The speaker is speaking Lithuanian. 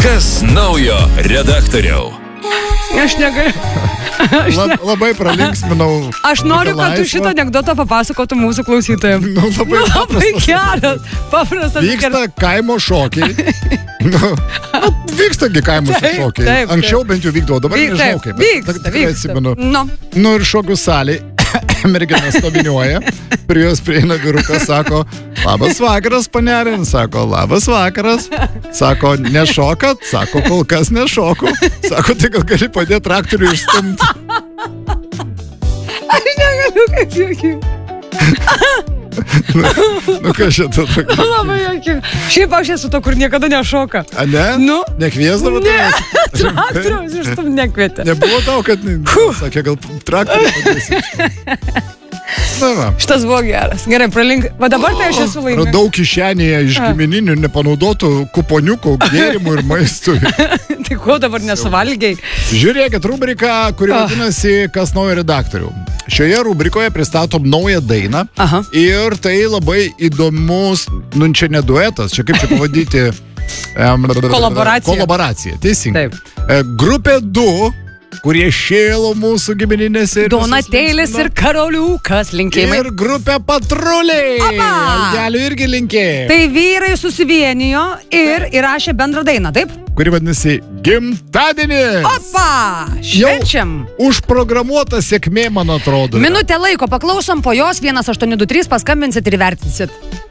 Kas naujo redaktoriau? Aš negaliu. Labai pralinksminau. Aš noriu, kad tu šitą anekdotą papasakotų mūsų klausytojams. Labai geras. Paprastas. Vyksta kaimo šokiai. Vykstagi kaimo šokiai. Taip. Anksčiau bent jau vykdavo, dabar nežinau kaip. Vyksta. Atsimenu. Nu ir šokių salė. Merginas stoviniuoja, prie jos prieina vyrukas, sako, labas vakaras, panerin, sako, labas vakaras, sako, nešokat, sako, kol kas nešoku, sako, tai gal gali padėti traktoriui išstumti. Aš negaliu, kaip juokinga. Nu, kas šitą tokį? Labai juokinga. Šiaip aš esu to, kur niekada nešoka. A ne? Nu? Nekviesdavo tavęs? Traktoriaus išstum nekvietė. Nebuvo tau, kad, sakė, gal traktorių padėsi. Na, va. Šitas buvo geras. Gerai, pralink. Va dabar tai aš esu laiminga. Radau kišenėje iš gimininių nepanaudotų kuponiukų, gėrimų ir maistų. Tai ko dabar nesuvalgiai? Žiūrėkit rubriką, kuri vadinasi Kas naujo redaktorių. Šioje rubrikoje pristatom naują dainą. Aha. Ir tai labai įdomus, nu čia ne duetas, čia kaip čia pavadyti? Kolaboracija. Kolaboracija, teisingai. Taip. Grupė 2, kurie šėlo mūsų gimininėse. Donatėlis ir Karoliukas, linkėjimai. Ir grupė Patruliai. Algelių irgi linkėjai. Tai vyrai susivienijo ir įrašė bendrą dainą, taip? Kuri vadinasi Gimtadienis. Opa! Švenčiam. Užprogramuota sėkmė, man atrodo. Minutė laiko, paklausom po jos, 1823, paskambinsit ir vertinsit.